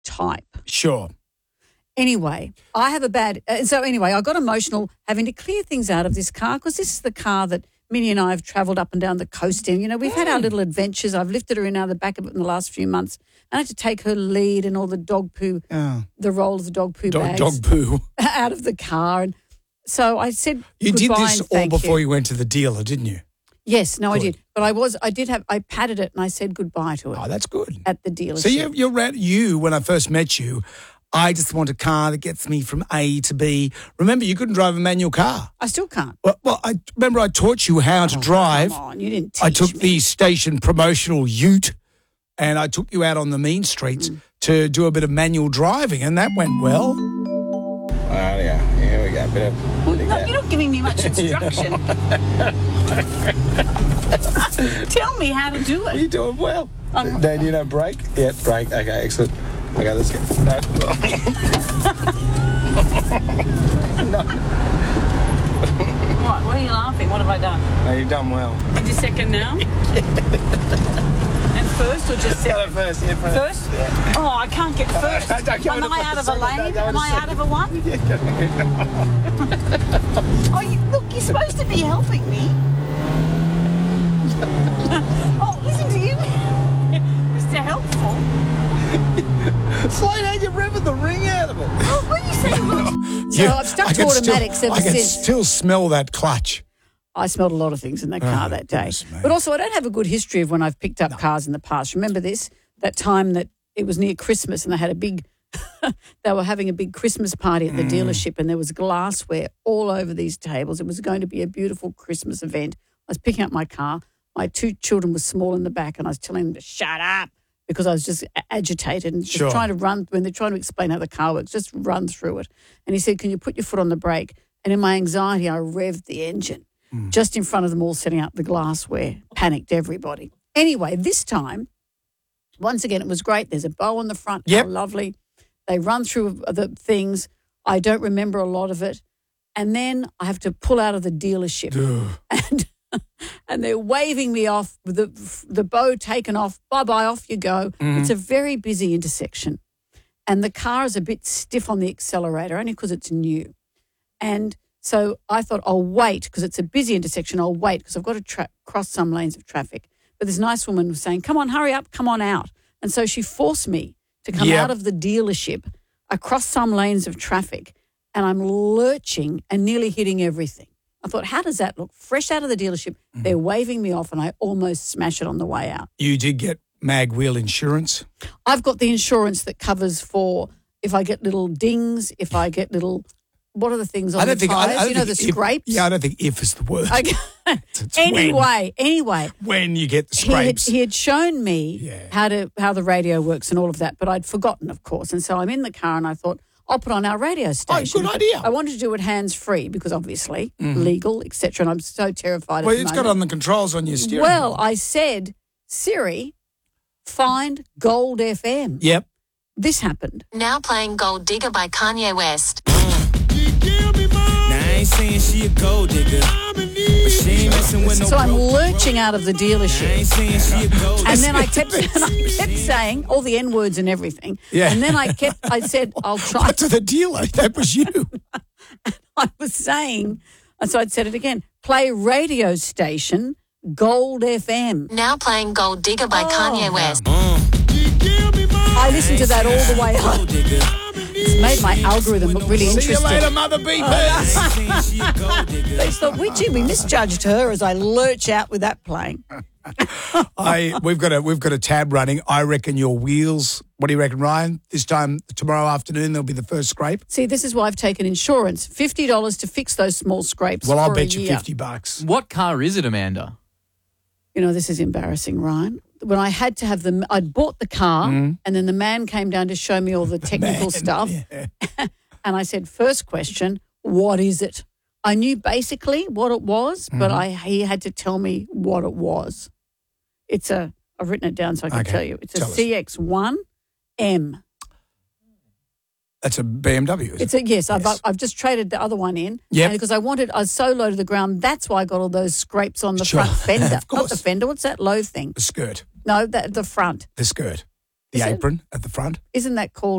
type. Sure. Anyway, I have a bad... I got emotional having to clear things out of this car because this is the car that Minnie and I have travelled up and down the coast in. You know, we've had our little adventures. I've lifted her in out of the back of it in the last few months. I had to take her lead and all the dog poo, the roll of the dog poo bags Dog poo. out of the car. And so I said You did goodbye this and all thank before you. you went to the dealer, didn't you? Yes, no, Good. I did. But I patted it and I said goodbye to it. Oh, that's good. At the dealership. So you, when I first met you, I just want a car that gets me from A to B. Remember, you couldn't drive a manual car. I still can't. Well, I remember I taught you how to drive. Come on, you didn't teach I took me. the station promotional ute and I took you out on the mean streets to do a bit of manual driving, and that went well. Oh, yeah. Here we go. You're not giving me much instruction. Tell me how to do it. You're doing well. Dan, you know brake? Yeah, brake. Okay, excellent. Okay, let's go. No. What are you laughing? What have I done? No, you've done well. Did you second now? And first or just second? First, yeah, First? Yeah. Oh, I can't get first. Don't go Am into I out of a second. lane? Don't go Am into I out of a one? Yeah. Oh, look, you're supposed to be helping me. Oh, listen to you. Mr. Helpful. Slow down, you're revving the ring out of it. Oh, what are you saying? So I've stuck to automatics ever I can since. still smell that clutch. I smelled a lot of things in that car that day. goodness me. But also, I don't have a good history of when I've picked up cars in the past. Remember this? That time that it was near Christmas and they had a big, they were having a big Christmas party at the dealership and there was glassware all over these tables. It was going to be a beautiful Christmas event. I was picking up my car. My two children were small in the back and I was telling them to shut up because I was just agitated and just Sure. trying to run, when they're trying to explain how the car works, just run through it. And he said, can you put your foot on the brake? And in my anxiety, I revved the engine. Just in front of them all setting up the glassware. Panicked everybody. Anyway, this time, once again, it was great. There's a bow on the front. Yep. How lovely. They run through the things. I don't remember a lot of it. And then I have to pull out of the dealership. And they're waving me off with the bow taken off. Bye-bye, off you go. It's a very busy intersection. And the car is a bit stiff on the accelerator, only because it's new. And so I thought, I'll wait because it's a busy intersection. I'll wait because I've got to cross some lanes of traffic. But this nice woman was saying, come on, hurry up, come on out. And so she forced me to come out of the dealership across some lanes of traffic, and I'm lurching and nearly hitting everything. I thought, how does that look? Fresh out of the dealership, they're waving me off, and I almost smash it on the way out. You did get mag wheel insurance? I've got the insurance that covers for if I get little dings, if I get little... What are the things on the tyres? You know, the scrapes? I don't think if is the word. Okay. It's Anyway. when you get the scrapes. He had shown me how the radio works and all of that, but I'd forgotten, of course. And so I'm in the car and I thought, I'll put on our radio station. good idea. I wanted to do it hands-free because obviously legal, etc. And I'm so terrified Well, at the it's moment. got on the controls on your steering Well, wheel. I said, Siri, find Gold FM. Yep. This happened. Now playing Gold Digger by Kanye West. Now I ain't saying she a gold digger, but she ain't messing with no So I'm broke. lurching out of the I ain't dealership. saying she a gold digger. And then I kept saying all the N words and everything. Yeah. And then I said, I'll try. But to the dealer, that was you. I was saying, and so I'd said it again, play radio station Gold FM. Now playing Gold Digger by Kanye West. I listened to that all the way up. Gold digger. It's made my algorithm look really See you interesting. later, Mother Beepers. I ain't saying she a gold digger. They thought, we misjudged her as I lurch out with that playing. We've got a tab running. I reckon your wheels. What do you reckon, Ryan? This time tomorrow afternoon there'll be the first scrape. See, this is why I've taken insurance, $50 to fix those small scrapes. Well, I'll for a bet you year. $50. What car is it, Amanda? You know, this is embarrassing, Ryan. When I had to have I'd bought the car and then the man came down to show me all the technical stuff. Yeah. And I said, first question, what is it? I knew basically what it was, but he had to tell me what it was. I've written it down so I can Okay, tell you. It's a tell us. CX-1M. That's a BMW. Is it? Yes. I've just traded the other one in. Yep. And because I was so low to the ground, that's why I got all those scrapes on the Sure. front fender. Of course. Not the fender. What's that low thing? The skirt. No, the front. The skirt. the Is it? apron at the front. Isn't that called